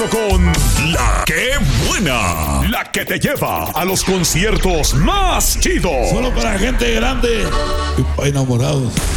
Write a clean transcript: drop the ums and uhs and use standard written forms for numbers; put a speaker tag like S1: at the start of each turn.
S1: Solo con La Que Buena, la que te lleva a los conciertos más chidos.
S2: Solo para gente grande y para enamorados.